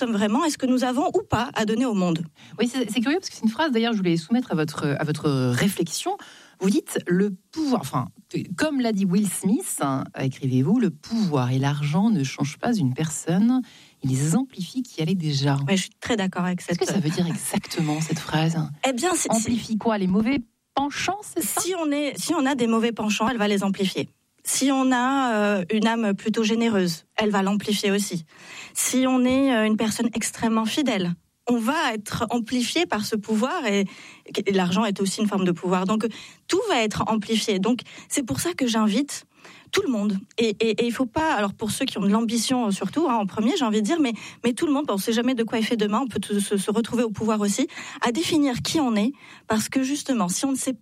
sommes vraiment et ce que nous avons ou pas à donner au monde. Oui, c'est curieux parce que c'est une phrase, d'ailleurs, je voulais soumettre à votre réflexion. Vous dites le pouvoir, enfin, comme l'a dit Will Smith, hein, écrivez-vous, le pouvoir et l'argent ne changent pas une personne, ils les amplifient qui allait déjà. Ouais, je suis très d'accord avec cette... Qu'est-ce que ça veut dire exactement, cette phrase ? Eh bien, amplifie quoi ? Les mauvais penchants, c'est ça ? Si on a des mauvais penchants, elle va les amplifier. Si on a une âme plutôt généreuse, elle va l'amplifier aussi. Si on est une personne extrêmement fidèle, on va être amplifié par ce pouvoir et l'argent est aussi une forme de pouvoir. Donc, tout va être amplifié. Donc, c'est pour ça que j'invite tout le monde. Et il faut pas, alors pour ceux qui ont de l'ambition surtout, en premier, j'ai envie de dire, mais tout le monde, on ne sait jamais de quoi est fait demain, on peut se retrouver au pouvoir aussi, à définir qui on est, parce que justement, si on ne sait